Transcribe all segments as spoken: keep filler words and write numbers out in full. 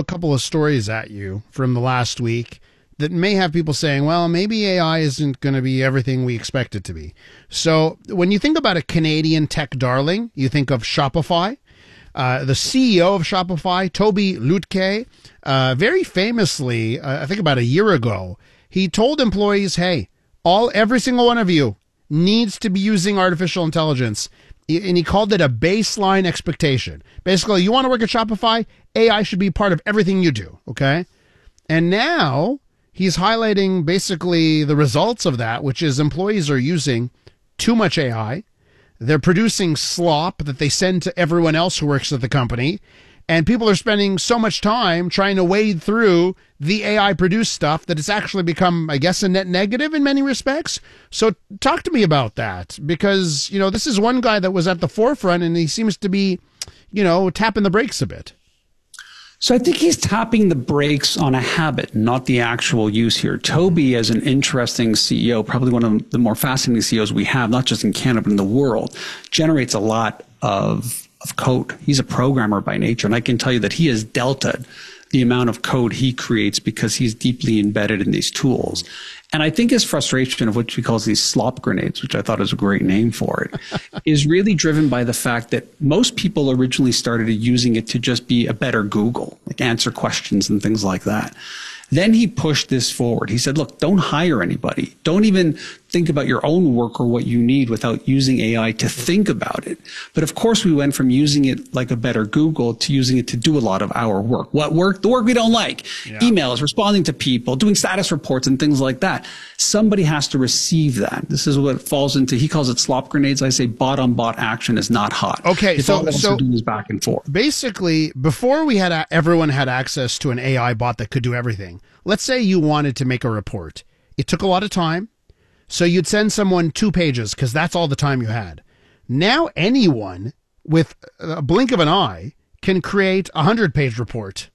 couple of stories at you from the last week that may have people saying, well, maybe A I isn't going to be everything we expect it to be. So when you think about a Canadian tech darling, you think of Shopify. Uh, the C E O of Shopify, Toby Lutke, uh, very famously, uh, I think about a year ago, he told employees, hey, all every single one of you needs to be using artificial intelligence. And he called it a baseline expectation. Basically, you want to work at Shopify, A I should be part of everything you do, okay? And now he's highlighting basically the results of that, which is employees are using too much A I. They're producing slop that they send to everyone else who works at the company. And people are spending so much time trying to wade through the A I-produced stuff that it's actually become, I guess, a net negative in many respects. So talk to me about that, because, you know, this is one guy that was at the forefront, and he seems to be, you know, tapping the brakes a bit. So I think he's tapping the brakes on a habit, not the actual use here. Toby, as an interesting C E O, probably one of the more fascinating C E Os we have, not just in Canada, but in the world, generates a lot of, of code. He's a programmer by nature, and I can tell you that he has deltaed the amount of code he creates because he's deeply embedded in these tools. And I think his frustration of what he calls these slop grenades, which I thought is a great name for it, is really driven by the fact that most people originally started using it to just be a better Google, like answer questions and things like that. Then he pushed this forward. He said, look, don't hire anybody. Don't even think about your own work or what you need without using A I to think about it. But of course, we went from using it like a better Google to using it to do a lot of our work. What work? The work we don't like. Yeah. Emails, responding to people, doing status reports and things like that. Somebody has to receive that. This is what falls into, he calls it slop grenades. I say bot on bot action is not hot. Okay, it's so, all so do is back and forth. Basically, before we had, a, everyone had access to an A I bot that could do everything. Let's say you wanted to make a report. It took a lot of time, so you'd send someone two pages because that's all the time you had. Now anyone with a blink of an eye can create a hundred-page report.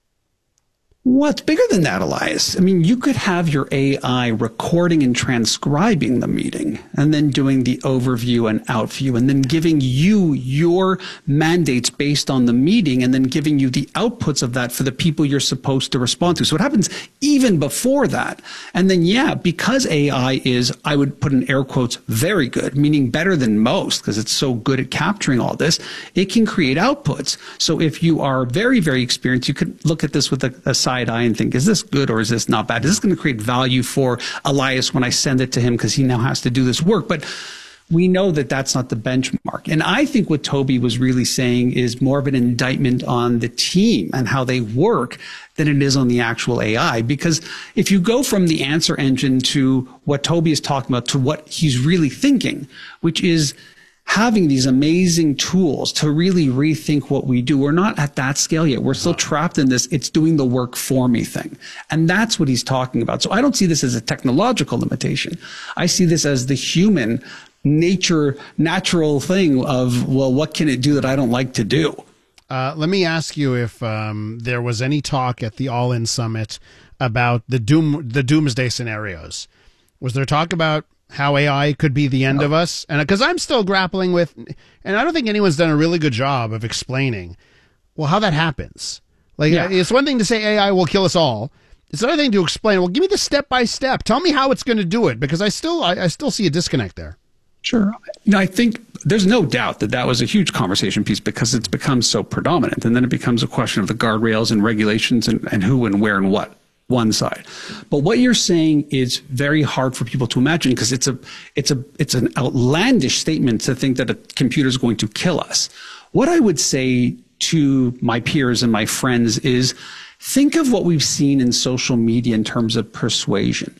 What's bigger than that, Elias? I mean, you could have your A I recording and transcribing the meeting and then doing the overview and outview and then giving you your mandates based on the meeting and then giving you the outputs of that for the people you're supposed to respond to. So it happens even before that. And then, yeah, because A I is, I would put in air quotes, very good, meaning better than most because it's so good at capturing all this, it can create outputs. So if you are very, very experienced, you could look at this with a, a side eye and think, is this good or is this not bad? Is this going to create value for Elias when I send it to him because he now has to do this work? But we know that that's not the benchmark. And I think what Toby was really saying is more of an indictment on the team and how they work than it is on the actual A I. Because if you go from the answer engine to what Toby is talking about to what he's really thinking, which is having these amazing tools to really rethink what we do. We're not at that scale yet. We're still trapped in this, it's doing the work for me thing. And that's what he's talking about. So I don't see this as a technological limitation. I see this as the human nature, natural thing of, well, what can it do that I don't like to do? Uh, let me ask you if um, there was any talk at the All In Summit about the doom, the doomsday scenarios. Was there talk about how A I could be the end no. of us? And because I'm still grappling with, and I don't think anyone's done a really good job of explaining, well, how that happens. Like, yeah. It's one thing to say A I will kill us all. It's another thing to explain, well, give me the step by step. Tell me how it's going to do it, because I still, I, I still see a disconnect there. Sure. You know, I think there's no doubt that that was a huge conversation piece because it's become so predominant. And then it becomes a question of the guardrails and regulations and, and who and where and what. One side. But what you're saying is very hard for people to imagine because it's a it's a it's an outlandish statement to think that a computer is going to kill us. What I would say to my peers and my friends is think of what we've seen in social media in terms of persuasion.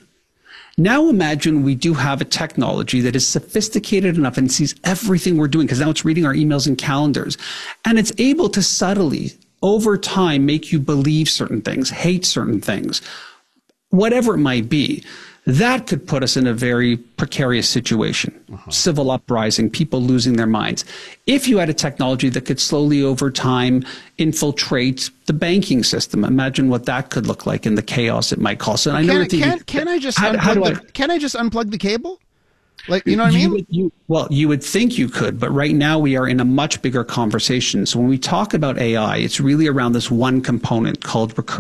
Now imagine we do have a technology that is sophisticated enough and sees everything we're doing because now it's reading our emails and calendars and it's able to subtly over time make you believe certain things, hate certain things, whatever it might be. That could put us in a very precarious situation. Uh-huh. Civil uprising, people losing their minds. If you had a technology that could slowly over time infiltrate the banking system, imagine what that could look like in the chaos it might cause. And I know can, can, can I just how, how do the, I, can I just unplug the cable? Like, you know what I mean? You would, you, well, you would think you could, but right now we are in a much bigger conversation. So when we talk about A I, it's really around this one component called recursive